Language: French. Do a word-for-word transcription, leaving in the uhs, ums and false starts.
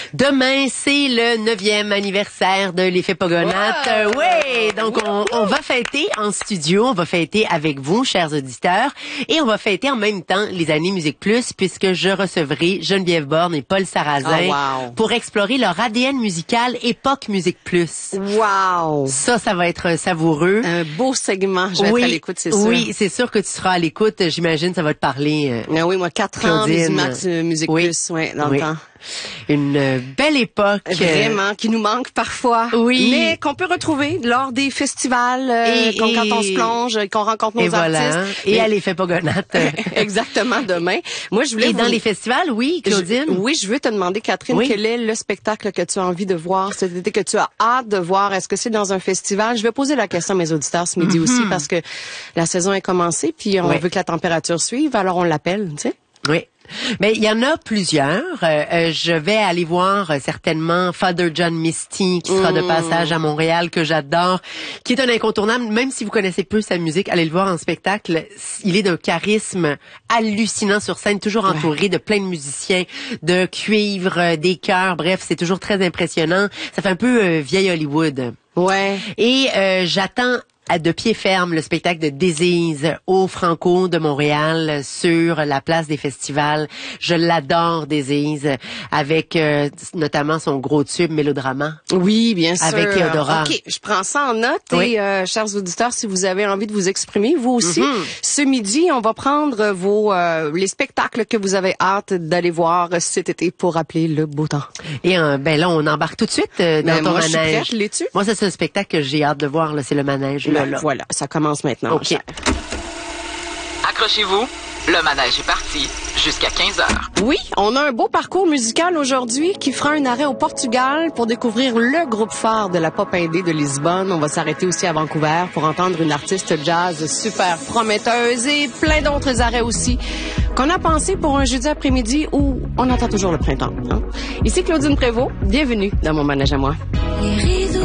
Demain, c'est le neuvième anniversaire de l'Effet Pogonates. Wow! Oui, donc on, on va fêter en studio, on va fêter avec vous, chers auditeurs, et on va fêter en même temps les années Musique Plus, puisque je recevrai Geneviève Borne et Paul Sarrazin oh, wow. pour explorer leur A D N musical époque Musique Plus. Wow! Ça, ça va être savoureux. Un beau segment, je vais oui, être à l'écoute, c'est sûr. Oui, c'est sûr que tu seras à l'écoute, j'imagine, ça va te parler. Euh, ah oui, moi, quatre Claudine. ans, Musimax, Musique oui. Plus, ouais, dans oui. le temps. Une euh, belle époque. Vraiment, qui nous manque parfois. Oui. Mais qu'on peut retrouver lors des festivals, euh, et, quand, et, quand on se plonge, qu'on rencontre nos et voilà. artistes. Et, et à l'Effet Pogonates. Exactement, demain. Moi, je voulais Et vous... dans les festivals, oui, Claudine? Je, oui, je veux te demander, Catherine, oui. quel est le spectacle que tu as envie de voir cet été, que tu as hâte de voir? Est-ce que c'est dans un festival? Je vais poser la question à mes auditeurs ce midi mm-hmm. aussi, parce que la saison est commencée, puis on oui. veut que la température suive, alors on l'appelle, tu sais? Oui. Mais il y en a plusieurs. Euh, je vais aller voir euh, certainement Father John Misty qui sera mmh. de passage à Montréal, que j'adore, qui est un incontournable. Même si vous connaissez peu sa musique, allez le voir en spectacle. Il est d'un charisme hallucinant sur scène, toujours entouré ouais. de plein de musiciens, de cuivre, des chœurs. Bref, c'est toujours très impressionnant. Ça fait un peu euh, vieille Hollywood. Ouais. Et euh, j'attends à de pied ferme le spectacle de Disease au Franco de Montréal sur la place des festivals. Je l'adore, Disease, avec euh, notamment son gros tube Mélodrama. Oui, bien sûr. Avec Théodora. OK, je prends ça en note. Oui. Et euh, chers auditeurs, si vous avez envie de vous exprimer, vous aussi, mm-hmm. ce midi, on va prendre vos euh, les spectacles que vous avez hâte d'aller voir cet été pour rappeler le beau temps. Et euh, ben là, on embarque tout de suite euh, dans ben, ton moi, manège. Je suis prête, l'es-tu? Moi, ça, c'est un spectacle que j'ai hâte de voir, là, c'est le manège. Là, là. Voilà, ça commence maintenant. OK. Accrochez-vous, le manège est parti jusqu'à quinze heures. Oui, on a un beau parcours musical aujourd'hui qui fera un arrêt au Portugal pour découvrir le groupe phare de la pop indé de Lisbonne. On va s'arrêter aussi à Vancouver pour entendre une artiste jazz super prometteuse et plein d'autres arrêts aussi qu'on a pensé pour un jeudi après-midi où on attend toujours le printemps. Hein? Ici Claudine Prévost, bienvenue dans mon manège à moi. Les rideaux